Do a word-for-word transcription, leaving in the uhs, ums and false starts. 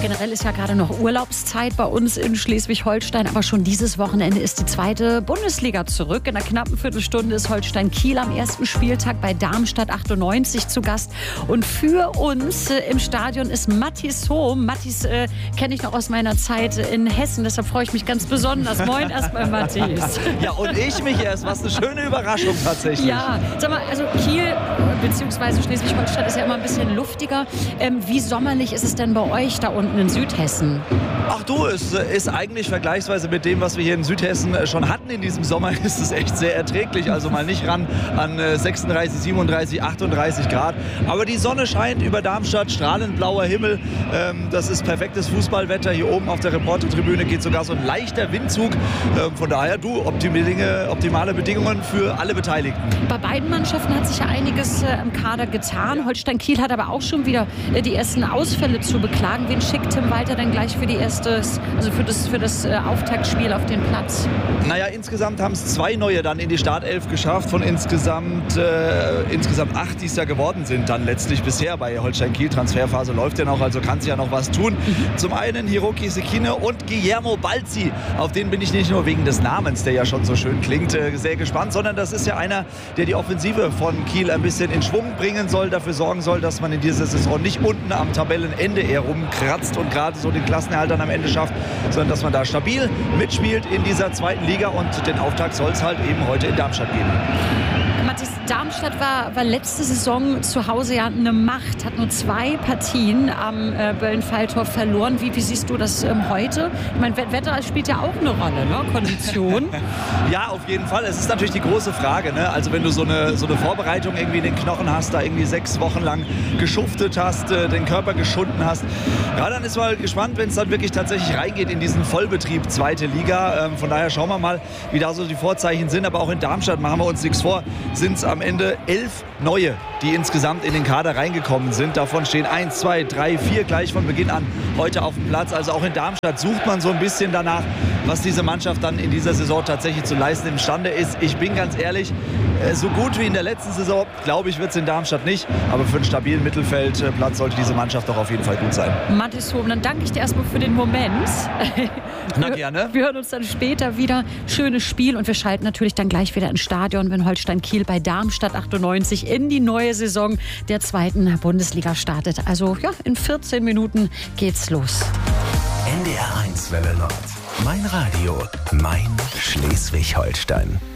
Generell ist ja gerade noch Urlaubszeit bei uns in Schleswig-Holstein, aber schon dieses Wochenende ist die zweite Bundesliga zurück. In einer knappen Viertelstunde ist Holstein Kiel am ersten Spieltag bei Darmstadt achtundneunzig zu Gast. Und für uns äh, im Stadion ist Mathis Hohm. Mathis äh, kenne ich noch aus meiner Zeit in Hessen, deshalb freue ich mich ganz besonders. Moin erstmal, Mathis. Ja, und ich mich erst. Was eine schöne Überraschung tatsächlich. Ja, sag mal, also Kiel bzw. Schleswig-Holstein ist ja immer ein bisschen luftiger. Ähm, wie sommerlich ist es denn bei euch da unten in Südhessen? Ach du, es ist eigentlich vergleichsweise mit dem, was wir hier in Südhessen schon hatten in diesem Sommer, ist es echt sehr erträglich. Also mal nicht ran an sechsunddreißig, siebenunddreißig, achtunddreißig Grad. Aber die Sonne scheint über Darmstadt, strahlend blauer Himmel. Das ist perfektes Fußballwetter. Hier oben auf der Reportertribüne geht sogar so ein leichter Windzug. Von daher, du, optimale Bedingungen für alle Beteiligten. Bei beiden Mannschaften hat sich ja einiges im Kader getan. Holstein Kiel hat aber auch schon wieder die ersten Ausfälle zu beklagen. Wen schickt Tim Walter denn gleich für die erste, also für das, für das Auftaktspiel auf den Platz? Naja, insgesamt haben es zwei neue dann in die Startelf geschafft, von insgesamt, äh, insgesamt acht, die es ja geworden sind dann letztlich bisher bei Holstein Kiel. Transferphase läuft ja noch, also kann sich ja noch was tun. Mhm. Zum einen Hiroki Sekine und Guillermo Balzi. Auf den bin ich nicht nur wegen des Namens, der ja schon so schön klingt, äh, sehr gespannt, sondern das ist ja einer, der die Offensive von Kiel ein bisschen in Schwung bringen soll, dafür sorgen soll, dass man in dieser Saison nicht unten am Tabellenende eher rumkratzt und gerade so den Klassenerhalt dann am Ende schafft, sondern dass man da stabil mitspielt in dieser zweiten Liga, und den Auftakt soll es halt eben heute in Darmstadt geben. Mathis, Darmstadt war, war letzte Saison zu Hause ja eine Macht, hat nur zwei Partien am äh, Böllenfalltor verloren. Wie, wie siehst du das ähm, heute? Ich meine, Wetter spielt ja auch eine Rolle, ne? Kondition. Ja, auf jeden Fall. Es ist natürlich die große Frage, ne? Also wenn du so eine, so eine Vorbereitung irgendwie in den Knochen hast, da irgendwie sechs Wochen lang geschuftet hast, äh, den Körper geschunden hast. Ja, dann ist mal gespannt, wenn es dann wirklich tatsächlich reingeht in diesen Vollbetrieb zweite Liga. Ähm, von daher schauen wir mal, wie da so die Vorzeichen sind. Aber auch in Darmstadt, machen wir uns nichts vor, sind es am Ende elf neue, die insgesamt in den Kader reingekommen sind. Davon stehen eins, zwei, drei, vier gleich von Beginn an heute auf dem Platz. Also auch in Darmstadt sucht man so ein bisschen danach, was diese Mannschaft dann in dieser Saison tatsächlich zu leisten imstande ist. Ich bin ganz ehrlich, so gut wie in der letzten Saison, glaube ich, wird es in Darmstadt nicht. Aber für einen stabilen Mittelfeldplatz sollte diese Mannschaft doch auf jeden Fall gut sein. Mathis Hohm, dann danke ich dir erstmal für den Moment. Na gerne. Wir hören uns dann später wieder. Schönes Spiel, und wir schalten natürlich dann gleich wieder ins Stadion, wenn Holstein Kiel bei Darmstadt achtundneunzig in die neue Saison der zweiten Bundesliga startet. Also ja, in vierzehn Minuten geht's los. N D R eins Welle Nord. Mein Radio, mein Schleswig-Holstein.